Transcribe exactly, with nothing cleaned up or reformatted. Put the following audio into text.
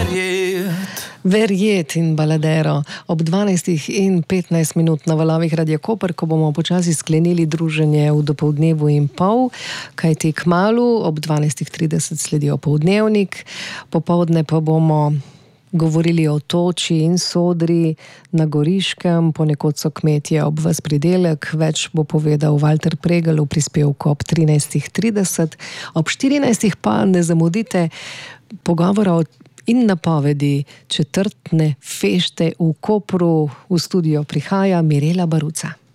verjet. Verjet in baladero ob dvanajstih in petnajst minut na valovih Radia Koper, ko bomo počasi sklenili druženje v dopoldnevu in pol, kajti kmalu ob dvanajstih trideset sledi opoldnevnik, popoldne pa bomo govorili o toči in sodri na Goriškem, ponekod so kmetje ob ves pridelek, več bo povedal Valter Pregl v prispevku ob trinajstih trideset, ob štirinajstih pa ne zamudite pogovora in napovedi četrtne fešte v Kopru. V studio prihaja Mirela Baruca.